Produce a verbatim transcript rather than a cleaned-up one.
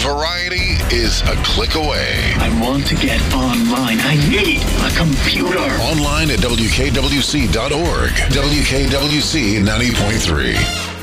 Variety is a click away. I want to get online. I need a computer. Online at W K W C dot org. W K W C ninety point three.